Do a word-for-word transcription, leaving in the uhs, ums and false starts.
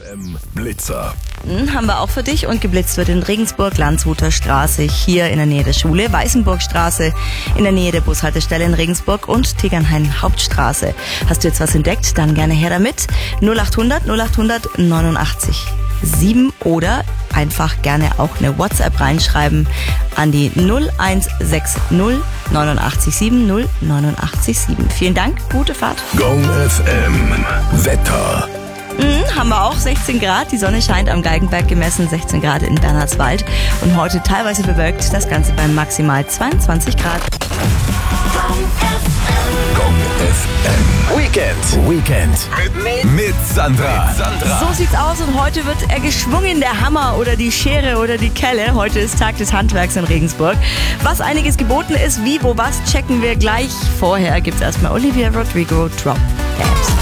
M Blitzer. Hm, haben wir auch für dich, und geblitzt wird in Regensburg, Landshuter Straße, hier in der Nähe der Schule, Weißenburgstraße, in der Nähe der Bushaltestelle in Regensburg und Tegernhain Hauptstraße. Hast du jetzt was entdeckt? Dann gerne her damit. null acht hundert null acht hundert neunundachtzig sieben oder einfach gerne auch eine WhatsApp reinschreiben an die null eins sechs null neunundachtzig sieben null neunundachtzig sieben. Vielen Dank, gute Fahrt. Gong F M Wetter. Mhm, haben wir auch sechzehn Grad, die Sonne scheint am Geigenberg gemessen, sechzehn Grad in Bernhardswald und heute teilweise bewölkt, das Ganze bei maximal zweiundzwanzig Grad. Gong F M Weekend. Weekend. Mit, mit Sandra. Mit Sandra. So sieht's aus, und heute wird er geschwungen, der Hammer oder die Schere oder die Kelle. Heute ist Tag des Handwerks in Regensburg. Was einiges geboten ist, wie, wo, was, checken wir gleich. Vorher gibt's erstmal Olivia Rodrigo, Drop Dead.